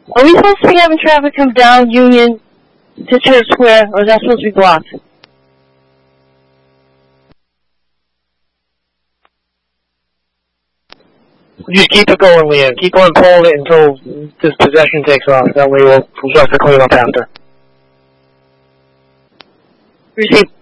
Are we supposed to be having traffic come down Union to Church Square, or is that supposed to be blocked? Just keep it going, Liam. Keep on pulling it until this possession takes off. That way we'll start to clean up after. Receive.